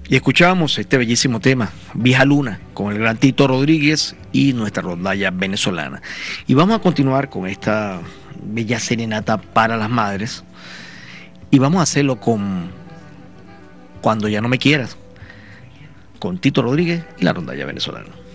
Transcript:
Y escuchábamos este bellísimo tema, Vieja Luna, con el gran Tito Rodríguez y nuestra rondalla venezolana. Y vamos a continuar con esta bella serenata para las madres. Y vamos a hacerlo con Cuando ya no me quieras, con Tito Rodríguez y la rondalla venezolana.